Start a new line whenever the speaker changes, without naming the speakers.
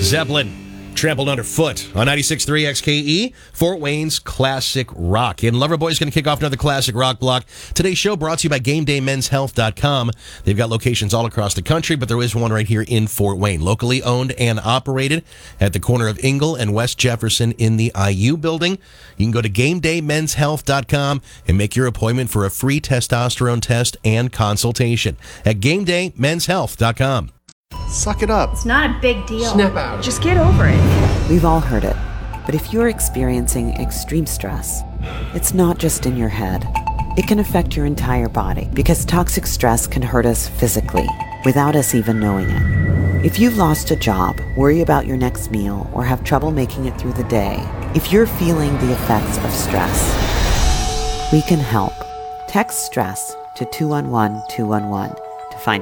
Zeppelin, trampled underfoot on 96.3 XKE, Fort Wayne's Classic Rock. And Loverboy's going to kick off another Classic Rock block. Today's show brought to you by GameDayMen'sHealth.com. They've got locations all across the country, but there is one right here in Fort Wayne. Locally owned and operated at the corner of Ingle and West Jefferson in the IU building. You can go to GameDayMen'sHealth.com and make your appointment for a free testosterone test and consultation at GameDayMen'sHealth.com.
Suck it up.
It's not a big deal.
Snap out.
Just get over it.
We've all heard it. But if you're experiencing extreme stress, it's not just in your head. It can affect your entire body because toxic stress can hurt us physically without us even knowing it. If you've lost a job, worry about your next meal, or have trouble making it through the day, if you're feeling the effects of stress, we can help. Text STRESS to 211-211.